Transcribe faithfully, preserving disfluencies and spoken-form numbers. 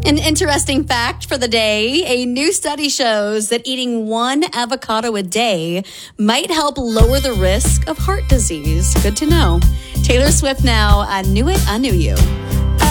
An interesting fact for the day, a new study shows that eating one avocado a day might help lower the risk of heart disease. Good to know. Taylor Swift now, I Knew It, I Knew You.